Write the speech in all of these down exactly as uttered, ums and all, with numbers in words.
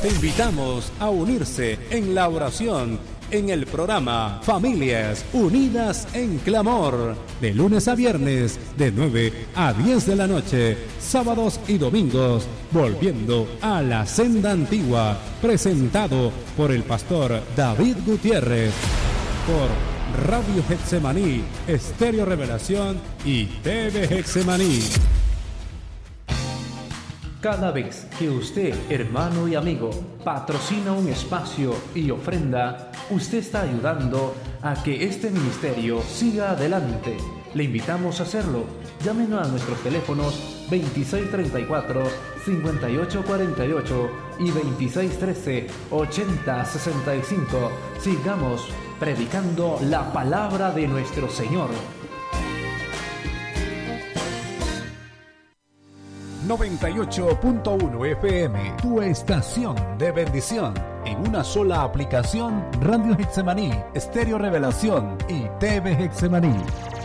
Te invitamos a unirse en la oración en el programa Familias Unidas en Clamor, de lunes a viernes, de nueve a diez de la noche, sábados y domingos, volviendo a la senda antigua, presentado por el pastor David Gutiérrez, por Radio Getsemaní, Estéreo Revelación y T V Getsemaní. Cada vez que usted, hermano y amigo, patrocina un espacio y ofrenda, usted está ayudando a que este ministerio siga adelante. Le invitamos a hacerlo. Llámenos a nuestros teléfonos veintiséis treinta y cuatro, cincuenta y ocho cuarenta y ocho y veintiséis trece, ochenta sesenta y cinco. Sigamos predicando la palabra de nuestro Señor. noventa y ocho punto uno F M, tu estación de bendición. En una sola aplicación, Radio Getsemaní, Estéreo Revelación y T V Getsemaní.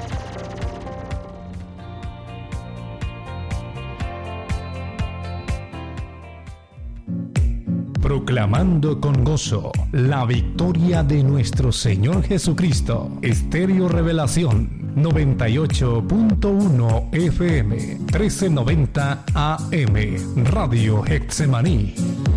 Proclamando con gozo la victoria de nuestro Señor Jesucristo. Estéreo Revelación, noventa y ocho punto uno F M, trece noventa A M, Radio Getsemaní.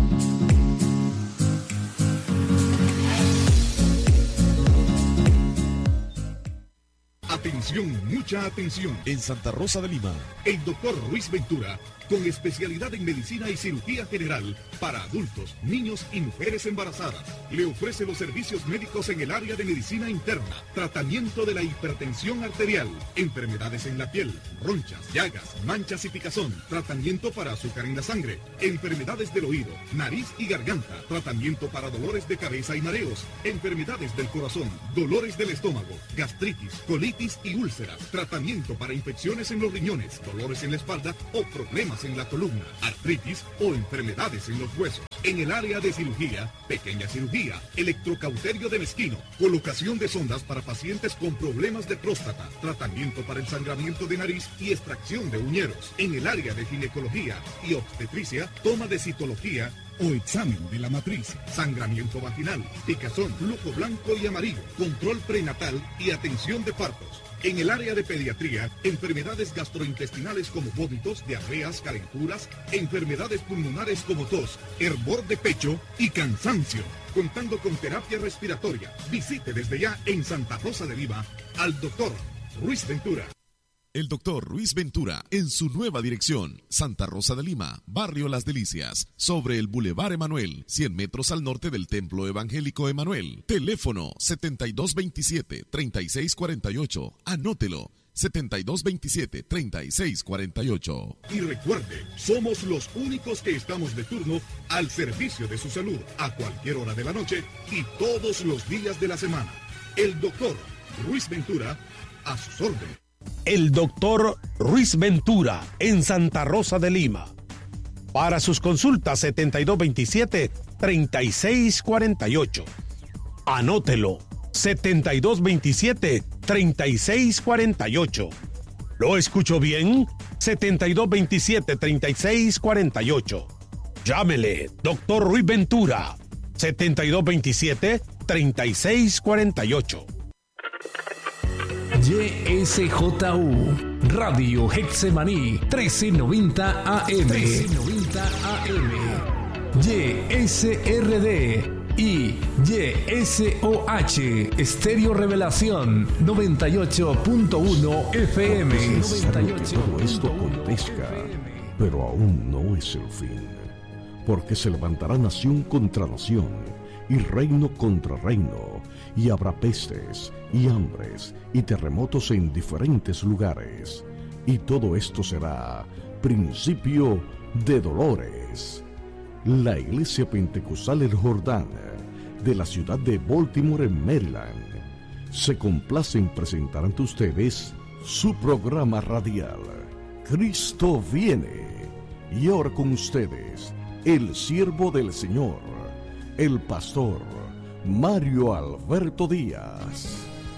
Atención, mucha atención. En Santa Rosa de Lima, el doctor Ruiz Ventura, con especialidad en medicina y cirugía general para adultos, niños y mujeres embarazadas, le ofrece los servicios médicos en el área de medicina interna, tratamiento de la hipertensión arterial, enfermedades en la piel, ronchas, llagas, manchas y picazón, tratamiento para azúcar en la sangre, enfermedades del oído, nariz y garganta, tratamiento para dolores de cabeza y mareos, enfermedades del corazón, dolores del estómago, gastritis, colitis y úlceras, tratamiento para infecciones en los riñones, dolores en la espalda o problemas en la columna, artritis o enfermedades en los huesos. En el área de cirugía, pequeña cirugía, electrocauterio de mezquino, colocación de sondas para pacientes con problemas de próstata, tratamiento para el sangramiento de nariz y extracción de uñeros. En el área de ginecología y obstetricia, toma de citología o examen de la matriz, sangramiento vaginal, picazón, flujo blanco y amarillo, control prenatal y atención de partos. En el área de pediatría, enfermedades gastrointestinales como vómitos, diarreas, calenturas, enfermedades pulmonares como tos, hervor de pecho y cansancio. Contando con terapia respiratoria. Visite desde ya en Santa Rosa de Lima al doctor Ruiz Ventura. El doctor Ruiz Ventura, en su nueva dirección, Santa Rosa de Lima, Barrio Las Delicias, sobre el Boulevard Emanuel, cien metros al norte del Templo Evangélico Emanuel. Teléfono setenta y dos veintisiete, treinta y seis cuarenta y ocho. Anótelo, setenta y dos veintisiete, treinta y seis cuarenta y ocho. Y recuerde, somos los únicos que estamos de turno al servicio de su salud, a cualquier hora de la noche y todos los días de la semana. El doctor Ruiz Ventura, a sus órdenes. El doctor Ruiz Ventura, en Santa Rosa de Lima. Para sus consultas, setenta y dos veintisiete, treinta y seis cuarenta y ocho. Anótelo, setenta y dos veintisiete, treinta y seis cuarenta y ocho. ¿Lo escucho bien? setenta y dos veintisiete, treinta y seis cuarenta y ocho. Llámele, doctor Ruiz Ventura, setenta y dos veintisiete, treinta y seis cuarenta y ocho. Y S J U, Radio Getsemaní, trece noventa A M. trece noventa A M. Y S R D y Y S O H, Estéreo Revelación, noventa y ocho punto uno F M. noventa y ocho. Todo esto acontezca, pero aún no es el fin, porque se levantará nación contra nación y reino contra reino, y habrá pestes y hambres y terremotos en diferentes lugares, y todo esto será principio de dolores. La Iglesia Pentecostal El Jordán de la ciudad de Baltimore, en Maryland, se complace en presentar ante ustedes su programa radial Cristo viene, y ahora con ustedes el siervo del Señor, el pastor Mario Alberto Díaz.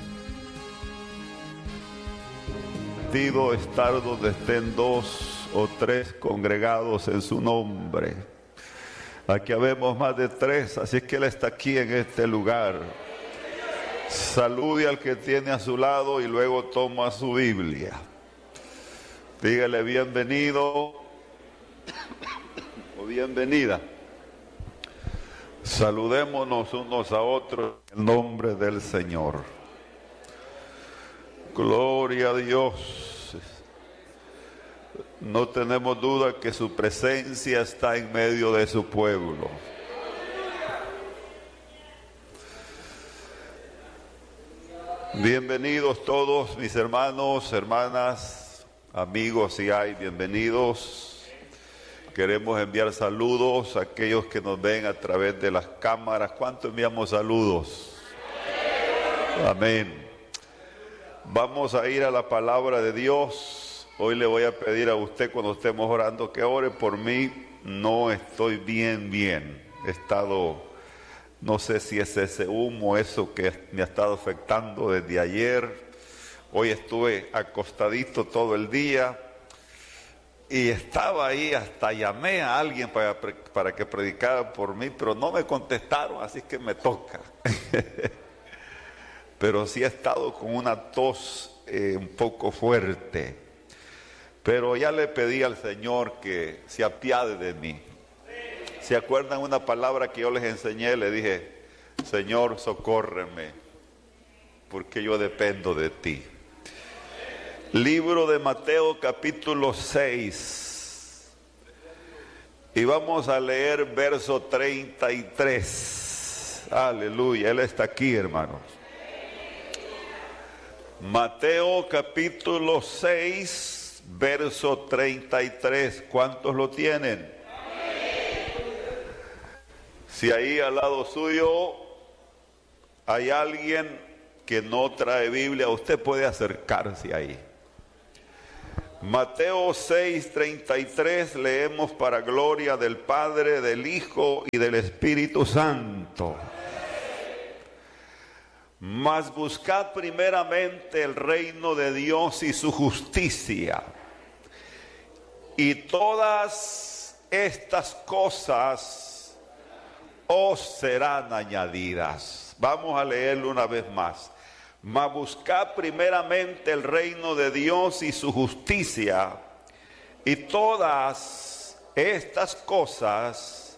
Permitido estar donde estén dos o tres congregados en su nombre. Aquí habemos más de tres, así que Él está aquí en este lugar. Salude al que tiene a su lado y luego toma su Biblia. Dígale bienvenido o bienvenida. Saludémonos unos a otros en el nombre del Señor. Gloria a Dios. No tenemos duda que su presencia está en medio de su pueblo. Bienvenidos todos mis hermanos, hermanas, amigos si hay, bienvenidos. Queremos enviar saludos a aquellos que nos ven a través de las cámaras. ¿Cuánto enviamos saludos? Amén. Vamos a ir a la palabra de Dios. Hoy le voy a pedir a usted cuando estemos orando que ore por mí. No estoy bien, bien. He estado, no sé si es ese humo, eso que me ha estado afectando desde ayer. Hoy estuve acostadito todo el día. Y estaba ahí, hasta llamé a alguien para, para que predicara por mí, pero no me contestaron, así que me toca. Pero sí he estado con una tos eh, un poco fuerte. Pero ya le pedí al Señor que se apiade de mí. ¿Se acuerdan una palabra que yo les enseñé? Le dije, Señor, socórreme, porque yo dependo de ti. Libro de Mateo capítulo seis. Y vamos a leer verso treinta y tres. Aleluya, Él está aquí, hermanos. Mateo capítulo seis, verso treinta y tres. ¿Cuántos lo tienen? Si ahí al lado suyo hay alguien que no trae Biblia, usted puede acercarse ahí. Mateo seis, treinta y tres, leemos para gloria del Padre, del Hijo y del Espíritu Santo. Mas buscad primeramente el reino de Dios y su justicia, y todas estas cosas os serán añadidas. Vamos a leerlo una vez más. Mas buscad primeramente el reino de Dios y su justicia, y todas estas cosas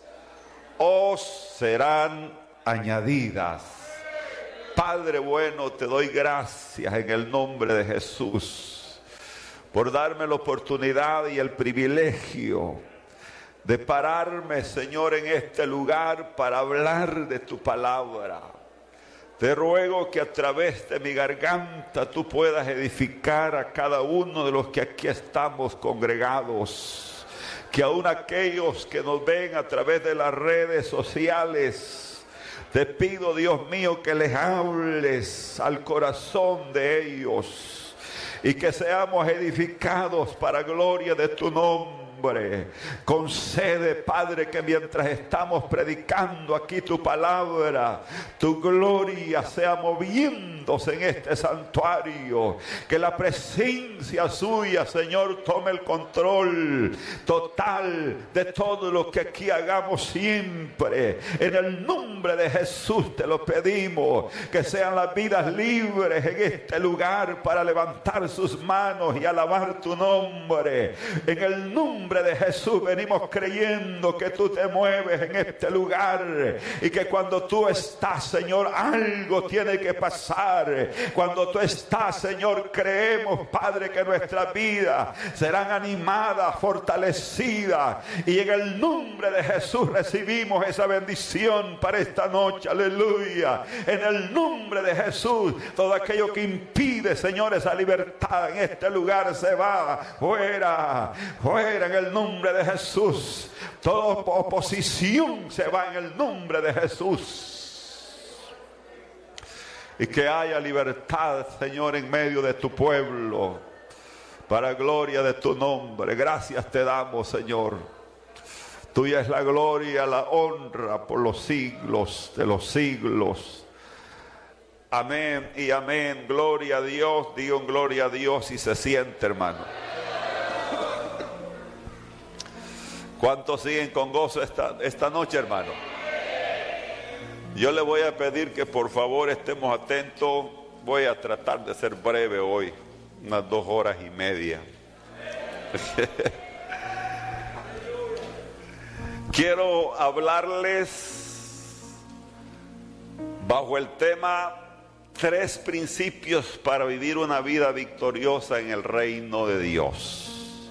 os serán añadidas. Padre bueno, te doy gracias en el nombre de Jesús por darme la oportunidad y el privilegio de pararme, Señor, en este lugar para hablar de tu palabra. Te ruego que a través de mi garganta tú puedas edificar a cada uno de los que aquí estamos congregados. Que aún aquellos que nos ven a través de las redes sociales, te pido, Dios mío, que les hables al corazón de ellos y que seamos edificados para gloria de tu nombre. Concede, Padre, que mientras estamos predicando aquí tu palabra, tu gloria sea moviéndose en este santuario. Que la presencia suya, Señor, tome el control total de todo lo que aquí hagamos siempre. En el nombre de Jesús te lo pedimos. Que sean las vidas libres en este lugar para levantar sus manos y alabar tu nombre. En el nombre de Jesús venimos creyendo que tú te mueves en este lugar y que cuando tú estás, Señor, algo tiene que pasar. Cuando tú estás, Señor, creemos, Padre, que nuestras vidas serán animadas, fortalecidas, y en el nombre de Jesús recibimos esa bendición para esta noche. Aleluya. En el nombre de Jesús, todo aquello que impide, Señor, esa libertad en este lugar se va fuera, fuera en el nombre de Jesús. Toda oposición se va en el nombre de Jesús. Y que haya libertad, Señor, en medio de tu pueblo, para gloria de tu nombre. Gracias te damos, Señor. Tuya es la gloria, la honra por los siglos de los siglos. Amén y amén. Gloria a Dios. Digo gloria a Dios y se siente, hermano. ¿Cuántos siguen con gozo esta, esta noche, hermano? Yo le voy a pedir que por favor estemos atentos. Voy a tratar de ser breve hoy, unas dos horas y media. Quiero hablarles bajo el tema tres principios para vivir una vida victoriosa en el reino de Dios.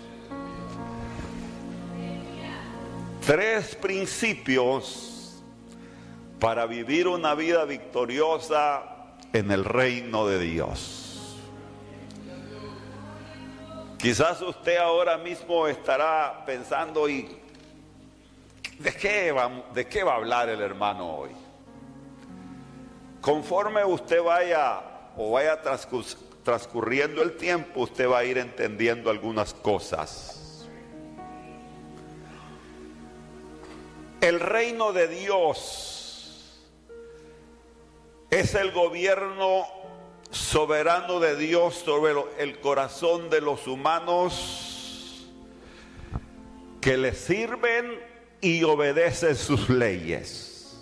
Tres principios para vivir una vida victoriosa en el reino de Dios. Quizás usted ahora mismo estará pensando, ¿y de qué va, de qué va a hablar el hermano hoy? Conforme usted vaya o vaya transcur- transcurriendo el tiempo, usted va a ir entendiendo algunas cosas. El reino de Dios es el gobierno soberano de Dios sobre el corazón de los humanos que le sirven y obedecen sus leyes.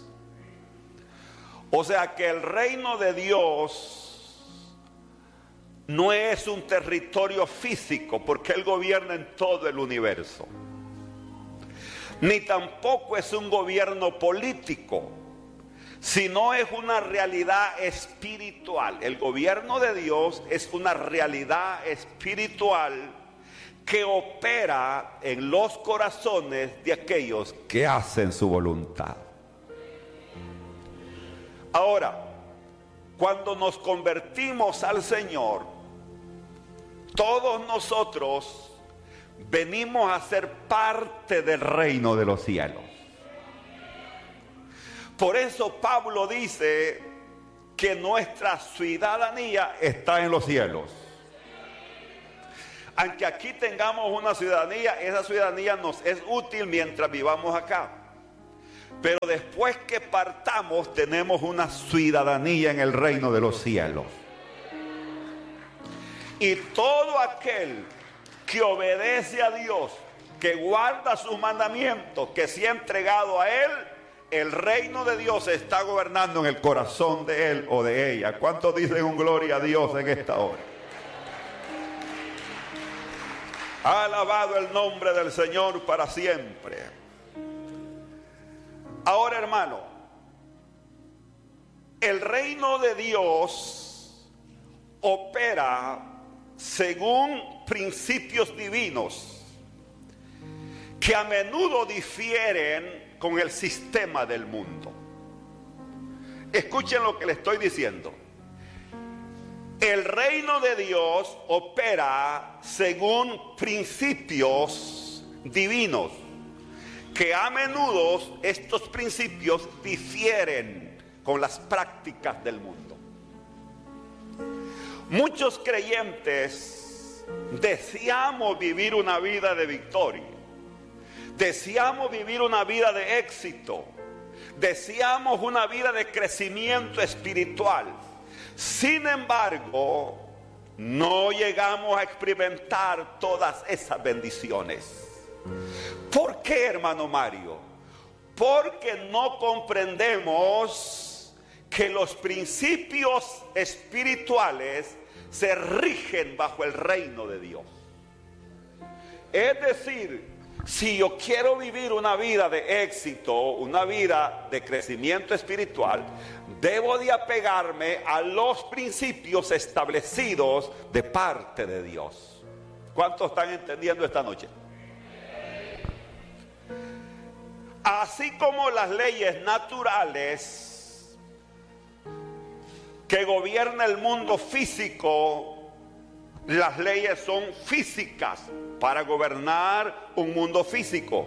O sea que el reino de Dios no es un territorio físico, porque Él gobierna en todo el universo. Ni tampoco es un gobierno político, sino es una realidad espiritual. El gobierno de Dios es una realidad espiritual que opera en los corazones de aquellos que hacen su voluntad. Ahora, cuando nos convertimos al Señor, todos nosotros venimos a ser parte del reino de los cielos. Por eso Pablo dice que nuestra ciudadanía está en los cielos. Aunque aquí tengamos una ciudadanía, esa ciudadanía nos es útil mientras vivamos acá. Pero después que partamos, tenemos una ciudadanía en el reino de los cielos. Y todo aquel que obedece a Dios, que guarda sus mandamientos, que se ha entregado a Él, el reino de Dios está gobernando en el corazón de él o de ella. ¿Cuántos dicen un gloria a Dios en esta hora? Alabado el nombre del Señor para siempre. Ahora, hermano, el reino de Dios opera según principios divinos que a menudo difieren con el sistema del mundo. Escuchen lo que le estoy diciendo. El reino de Dios opera según principios divinos, que a menudo estos principios difieren con las prácticas del mundo. Muchos creyentes deseamos vivir una vida de victoria. Deseamos vivir una vida de éxito. Deseamos una vida de crecimiento espiritual. Sin embargo, no llegamos a experimentar todas esas bendiciones. ¿Por qué, hermano Mario? Porque no comprendemos que los principios espirituales se rigen bajo el reino de Dios. Es decir, si yo quiero vivir una vida de éxito, una vida de crecimiento espiritual, debo de apegarme a los principios establecidos de parte de Dios. ¿Cuántos están entendiendo esta noche? Así como las leyes naturales que gobierna el mundo físico, las leyes son físicas para gobernar un mundo físico.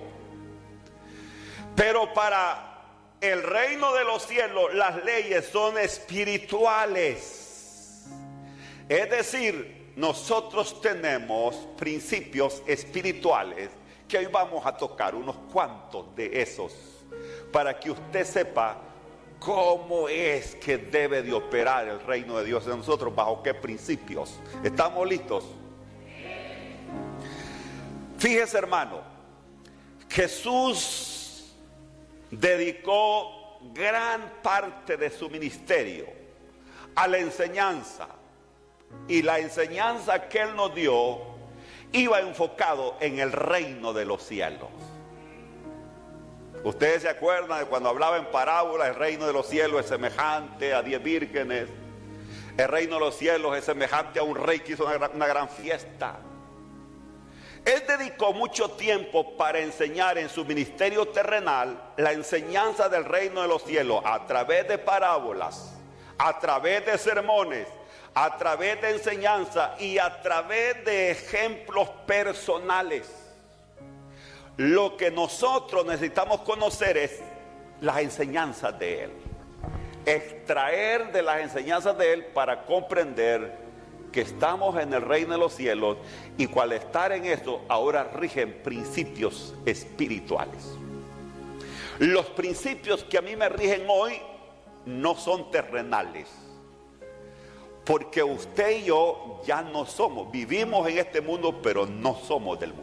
Pero para el reino de los cielos, las leyes son espirituales. Es decir, nosotros tenemos principios espirituales que hoy vamos a tocar unos cuantos de esos para que usted sepa cómo es que debe de operar el reino de Dios en nosotros, bajo qué principios. ¿Estamos listos? Fíjese, hermano, Jesús dedicó gran parte de su ministerio a la enseñanza, y la enseñanza que Él nos dio iba enfocado en el reino de los cielos. Ustedes se acuerdan de cuando hablaba en parábola, el reino de los cielos es semejante a diez vírgenes, el reino de los cielos es semejante a un rey que hizo una gran, una gran fiesta. Él dedicó mucho tiempo para enseñar en su ministerio terrenal la enseñanza del reino de los cielos a través de parábolas, a través de sermones, a través de enseñanza y a través de ejemplos personales. Lo que nosotros necesitamos conocer es las enseñanzas de Él, extraer de las enseñanzas de Él para comprender que estamos en el reino de los cielos, y al estar en eso ahora rigen principios espirituales. Los principios que a mí me rigen hoy no son terrenales, porque usted y yo ya no somos, vivimos en este mundo, pero no somos del mundo.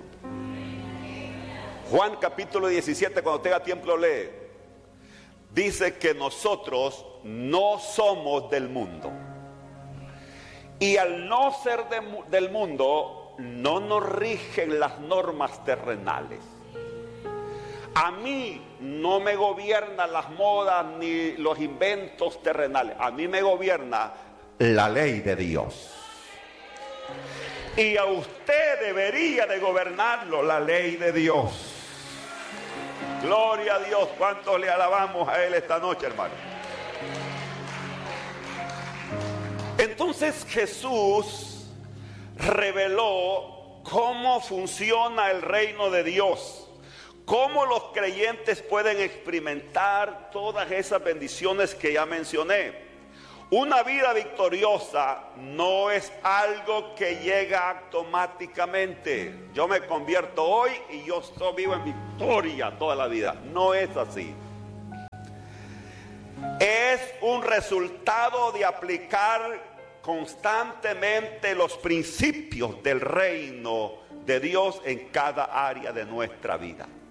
Juan capítulo diecisiete, cuando tenga tiempo lo lee, dice que nosotros no somos del mundo, y al no ser de, del mundo no nos rigen las normas terrenales. A mí no me gobiernan las modas ni los inventos terrenales, a mí me gobierna la ley de Dios. Y a usted debería de gobernarlo la ley de Dios. Gloria a Dios. ¿Cuántos le alabamos a Él esta noche, hermano? Entonces Jesús reveló cómo funciona el reino de Dios, cómo los creyentes pueden experimentar todas esas bendiciones que ya mencioné. Una vida victoriosa no es algo que llega automáticamente. Yo me convierto hoy y yo estoy vivo en victoria toda la vida. No es así. Es un resultado de aplicar constantemente los principios del reino de Dios en cada área de nuestra vida.